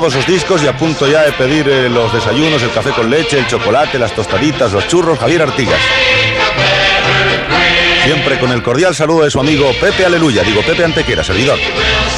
todos sus discos y a punto ya de pedir los desayunos, el café con leche, el chocolate, las tostaditas, los churros, Javier Artigas. Siempre con el cordial saludo de su amigo Pepe Aleluya, Pepe Antequera, servidor.